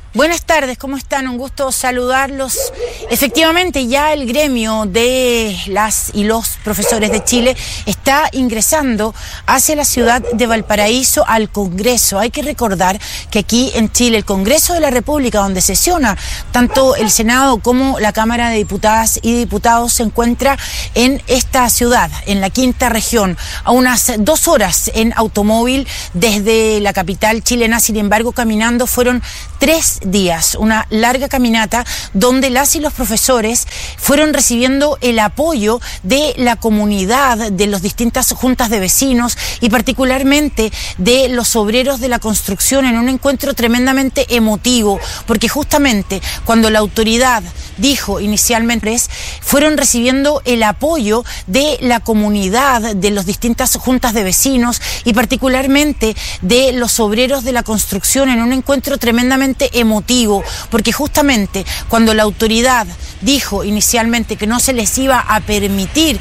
Buenas tardes, ¿cómo están? Un gusto saludarlos. Efectivamente, ya el gremio de las y los profesores de Chile está ingresando hacia la ciudad de Valparaíso al Congreso. Hay que recordar que aquí en Chile, el Congreso de la República, donde sesiona tanto el Senado como la Cámara de Diputadas y Diputados, se encuentra en esta ciudad, en la quinta región, a unas 2 horas en automóvil desde la capital chilena. Sin embargo, caminando fueron 3 días, una larga caminata donde las y los profesores fueron recibiendo el apoyo de la comunidad, de las distintas juntas de vecinos y particularmente de los obreros de la construcción, en un encuentro tremendamente emotivo, porque justamente cuando la autoridad dijo inicialmente, fueron recibiendo el apoyo de la comunidad, de las distintas juntas de vecinos y particularmente de los obreros de la construcción, en un encuentro tremendamente emotivo, porque justamente cuando la autoridad dijo inicialmente que no se les iba a permitir